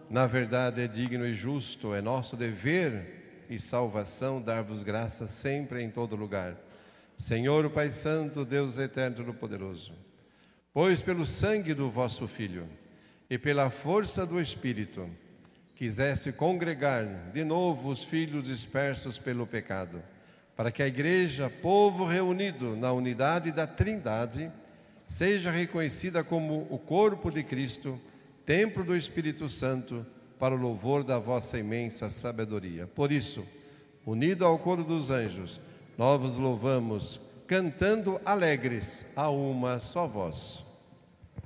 Na verdade, é digno e justo, é nosso dever e salvação dar-vos graças sempre em todo lugar. Senhor, o Pai Santo, Deus eterno e todo-poderoso, pois pelo sangue do vosso Filho e pela força do Espírito quisesse congregar de novo os filhos dispersos pelo pecado, para que a Igreja, povo reunido na unidade da Trindade, seja reconhecida como o corpo de Cristo, templo do Espírito Santo, para o louvor da vossa imensa sabedoria. Por isso, unido ao coro dos anjos, nós vos louvamos, cantando alegres a uma só voz.